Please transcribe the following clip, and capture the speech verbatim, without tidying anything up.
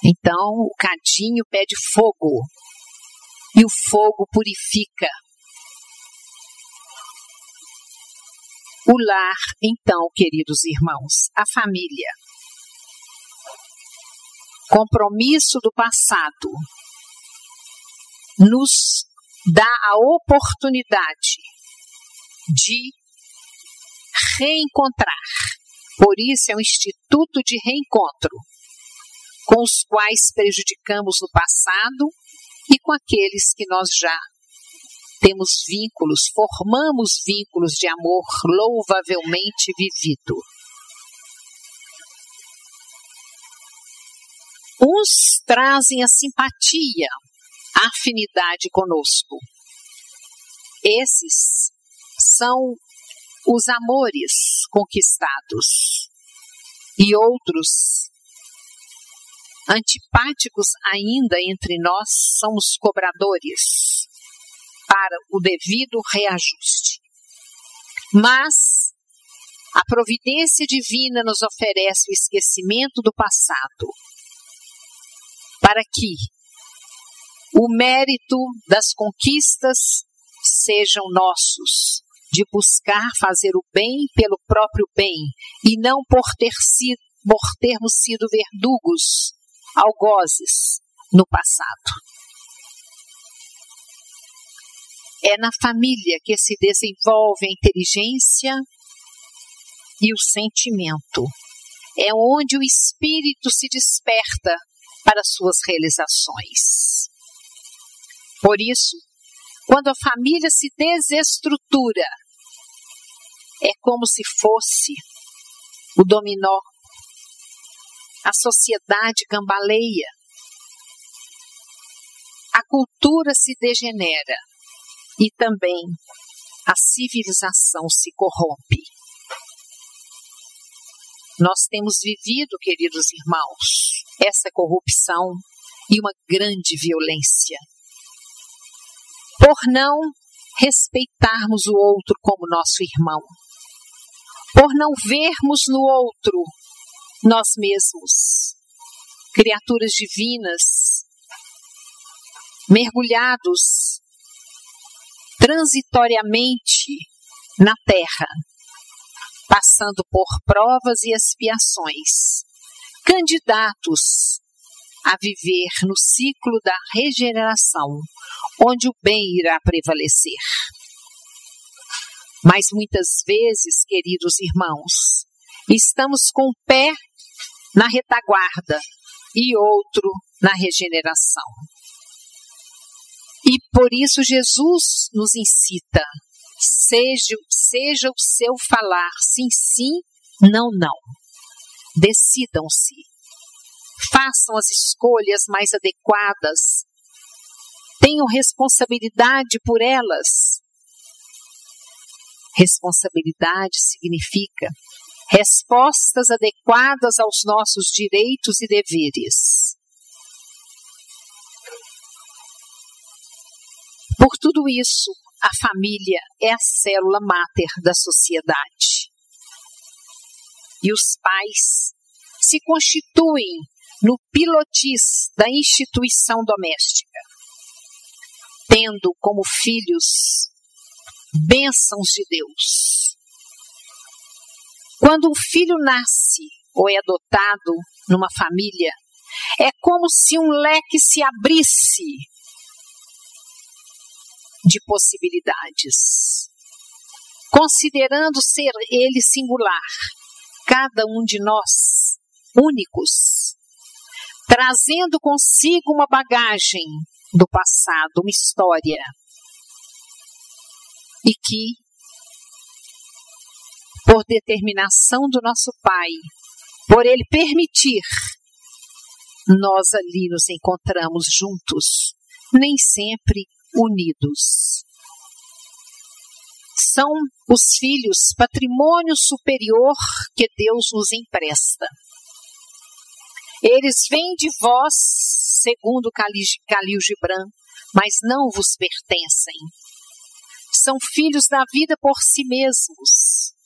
Então o cadinho pede fogo e o fogo purifica. O lar, então, queridos irmãos, a família. Compromisso do passado nos dá a oportunidade de reencontrar. Por isso é um instituto de reencontro, com os quais prejudicamos no passado e com aqueles que nós já temos vínculos, formamos vínculos de amor louvavelmente vivido. Uns trazem a simpatia, a afinidade conosco. Esses são os amores conquistados. E outros, antipáticos ainda entre nós, são os cobradores para o devido reajuste. Mas a providência divina nos oferece o esquecimento do passado, para que o mérito das conquistas sejam nossos, de buscar fazer o bem pelo próprio bem, e não por, ter sido, por termos sido verdugos, algozes no passado. É na família que se desenvolve a inteligência e o sentimento. É onde o espírito se desperta para suas realizações. Por isso, quando a família se desestrutura, é como se fosse o dominó. A sociedade cambaleia. A cultura se degenera. E também a civilização se corrompe. Nós temos vivido, queridos irmãos, essa corrupção e uma grande violência. Por não respeitarmos o outro como nosso irmão. Por não vermos no outro nós mesmos, criaturas divinas, mergulhados transitoriamente na terra, passando por provas e expiações, candidatos a viver no ciclo da regeneração, onde o bem irá prevalecer. Mas muitas vezes, queridos irmãos, estamos com um pé na retaguarda e outro na regeneração. E por isso Jesus nos incita, seja, seja o seu falar sim, sim, não, não. Decidam-se, façam as escolhas mais adequadas, tenham responsabilidade por elas. Responsabilidade significa respostas adequadas aos nossos direitos e deveres. Por tudo isso, a família é a célula máter da sociedade. E os pais se constituem no pilotis da instituição doméstica, tendo como filhos bênçãos de Deus. Quando um filho nasce ou é adotado numa família, é como se um leque se abrisse de possibilidades, considerando ser ele singular, cada um de nós únicos, trazendo consigo uma bagagem do passado, uma história, e que, por determinação do nosso Pai, por Ele permitir, nós ali nos encontramos juntos, nem sempre unidos. São os filhos patrimônio superior que Deus nos empresta. Eles vêm de vós, segundo Khalil Gibran, mas não vos pertencem. São filhos da vida por si mesmos.